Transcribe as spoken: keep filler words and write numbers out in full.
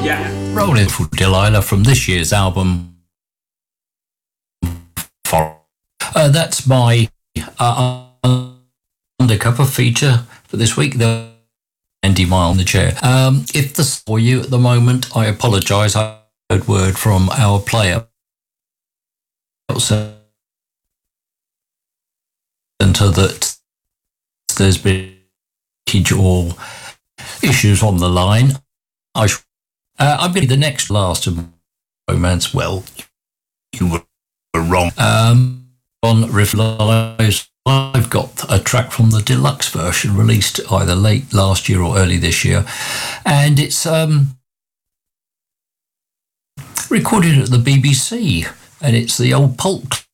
Yeah. Rolling for Delilah from this year's album. Uh, that's my uh, undercover feature for this week. The Andy Mile in the chair. Um, if this for you at the moment, I apologise. I heard word from our player. So, that there's been or issues on the line. I sh- uh, I'm going to be the next last of romance. Well, you were wrong. Um, on Riff Lives, I've got a track from the deluxe version released either late last year or early this year, and it's um, recorded at the B B C, and it's the old Pulp